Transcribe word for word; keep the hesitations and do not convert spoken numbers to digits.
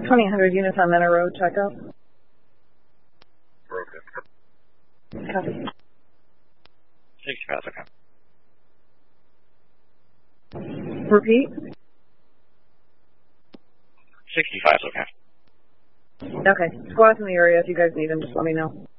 twenty hundred units on Manor Road, check out. Broken. Copy. sixty-five, okay. Repeat. sixty-five, okay. Okay. Squad's in the area. If you guys need them, just let me know.